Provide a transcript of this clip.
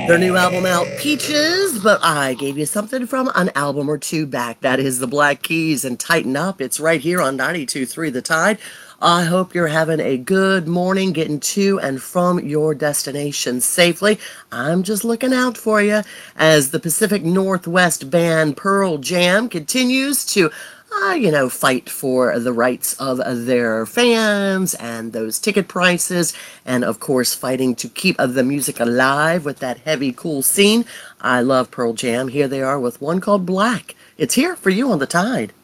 Their new album out, Peaches, but I gave you something from an album or two back. That is the Black Keys and Tighten Up. It's right here on 92.3 The Tide. I hope you're having a good morning getting to and from your destination safely. I'm just looking out for you as the Pacific Northwest band Pearl Jam continues to fight for the rights of their fans and those ticket prices, and of course, fighting to keep the music alive with that heavy, cool scene. I love Pearl Jam. Here they are with one called Black. It's here for you on the Tide.